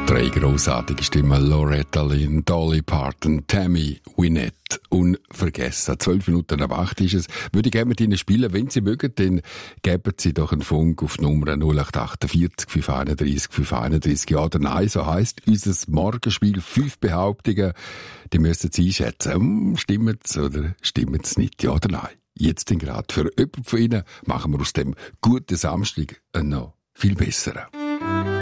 Drei grossartige Stimmen: Loretta Lynn, Dolly Parton, Tammy Wynette. Unvergessen. 12 Minuten ab 8 ist es. Würde ich gerne mit Ihnen spielen. Wenn Sie mögen, dann geben Sie doch einen Funk auf die Nummer 0848 531 531. Ja oder nein, so heisst unser Morgenspiel. 5 Behauptungen, die müssen Sie einschätzen. Stimmt es oder stimmt es nicht? Ja oder nein? Jetzt denn gerade für jemanden von Ihnen machen wir aus dem guten Samstag einen noch viel besseren.